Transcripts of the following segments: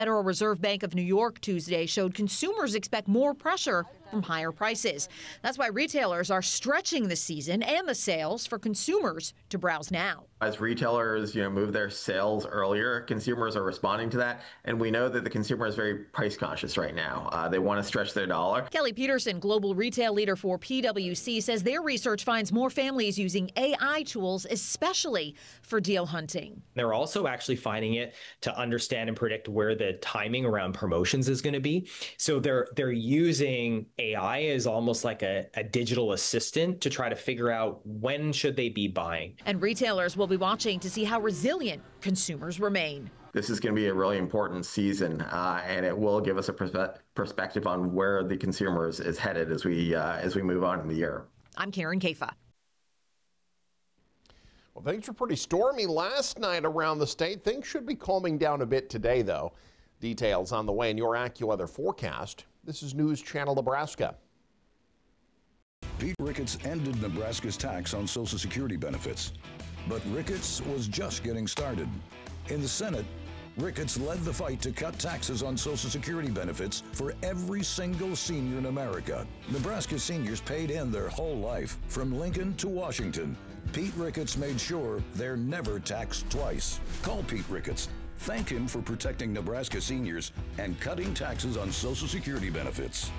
Federal Reserve Bank of New York Tuesday showed consumers expect more pressure from higher prices. That's why retailers are stretching the season and the sales for consumers to browse now. As retailers, move their sales earlier, consumers are responding to that, and we know that the consumer is very price conscious right now. They want to stretch their dollar. Kelly Peterson, global retail leader for PwC, says their research finds more families using AI tools, especially for deal hunting. They're also actually finding it to understand and predict where the timing around promotions is going to be. So they're using AI as almost like a digital assistant to try to figure out when should they be buying. And retailers will be watching to see how resilient consumers remain. This is going to be a really important season, and it will give us a perspective on where the consumer is headed as we move on in the year. I'm Karen Kafa. Well, things were pretty stormy last night around the state. Things should be calming down a bit today, though. Details on the way in your AccuWeather forecast. This is News Channel Nebraska. Pete Ricketts ended Nebraska's tax on Social Security benefits. But Ricketts was just getting started. In the Senate, Ricketts led the fight to cut taxes on Social Security benefits for every single senior in America. Nebraska seniors paid in their whole life, from Lincoln to Washington. Pete Ricketts made sure they're never taxed twice. Call Pete Ricketts. Thank him for protecting Nebraska seniors and cutting taxes on Social Security benefits.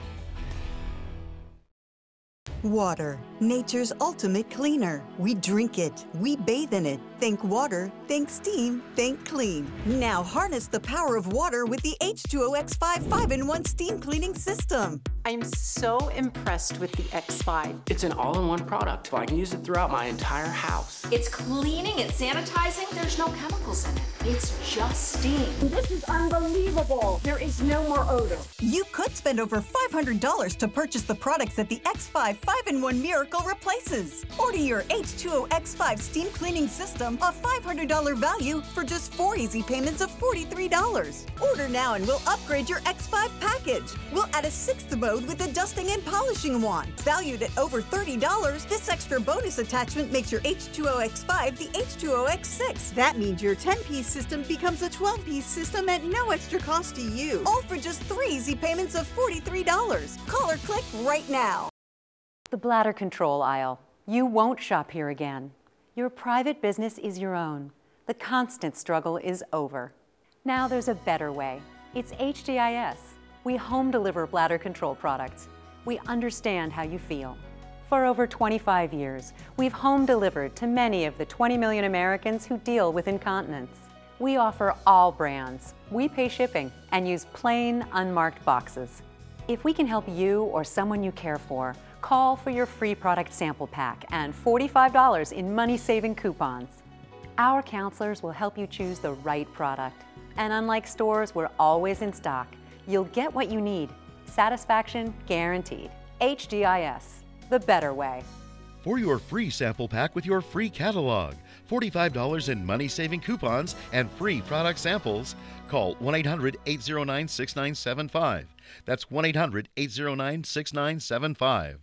Water, nature's ultimate cleaner. We drink it, we bathe in it. Think water, think steam, think clean. Now harness the power of water with the H2O X5 5-in-1 steam cleaning system. I'm so impressed with the X5. It's an all-in-one product. I can use it throughout my entire house. It's cleaning, it's sanitizing, there's no chemicals in it. It's just steam. This is unbelievable. There is no more odor. You could spend over $500 to purchase the products that the X5 5-in-1 Miracle replaces. Order your H2O X5 steam cleaning system, a $500 value, for just 4 easy payments of $43. Order now and we'll upgrade your X5 package. We'll add a 6th mode with a dusting and polishing wand. Valued at over $30, this extra bonus attachment makes your H2O X5 the H2O X6. That means your 10-piece system becomes a 12-piece system at no extra cost to you. All for just 3 easy payments of $43. Call or click right now. The bladder control aisle. You won't shop here again. Your private business is your own. The constant struggle is over. Now there's a better way. It's HDIS. We home deliver bladder control products. We understand how you feel. For over 25 years, we've home delivered to many of the 20 million Americans who deal with incontinence. We offer all brands. We pay shipping and use plain, unmarked boxes. If we can help you or someone you care for, call for your free product sample pack and $45 in money-saving coupons. Our counselors will help you choose the right product. And unlike stores, we're always in stock. You'll get what you need. Satisfaction guaranteed. HDIS, the better way. For your free sample pack with your free catalog, $45 in money-saving coupons, and free product samples, call 1-800-809-6975. That's 1-800-809-6975.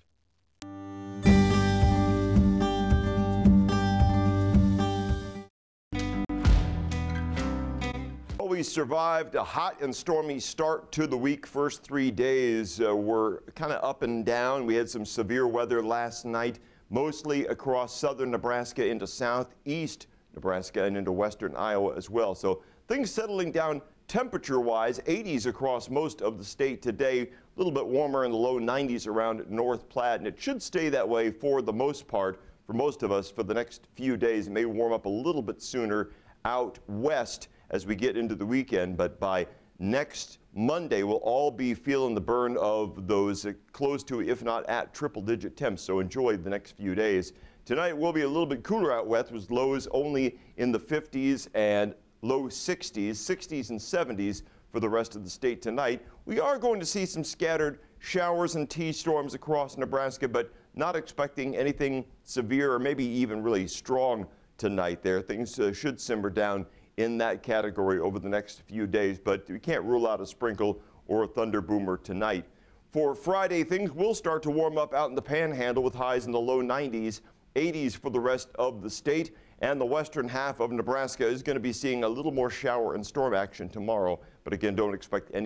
We survived a hot and stormy start to the week. First 3 days were kind of up and down. We had some severe weather last night, mostly across southern Nebraska into southeast Nebraska and into western Iowa as well. So things settling down temperature-wise, 80s across most of the state today, a little bit warmer in the low 90s around North Platte, and it should stay that way for the most part for most of us for the next few days. It may warm up a little bit sooner out west as we get into the weekend, but by next Monday, we'll all be feeling the burn of those close to, if not at, triple-digit temps, so enjoy the next few days. Tonight will be a little bit cooler out west, with lows only in the 50s and low 60s, 60s and 70s for the rest of the state tonight. We are going to see some scattered showers and T-storms across Nebraska, but not expecting anything severe or maybe even really strong tonight there. Things should simmer down in that category over the next few days, but we can't rule out a sprinkle or a thunder boomer tonight. For Friday, things will start to warm up out in the Panhandle with highs in the low 90s, 80s for the rest of the state, and the western half of Nebraska is going to be seeing a little more shower and storm action tomorrow, but But again, don't expect any